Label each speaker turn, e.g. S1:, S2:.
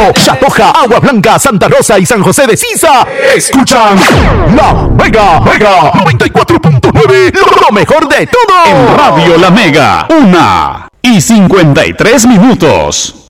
S1: Chatoja, Agua Blanca, Santa Rosa y San José de Sisa escuchan La Mega 94.9, lo mejor de todo.
S2: En Radio La Mega, 1:53.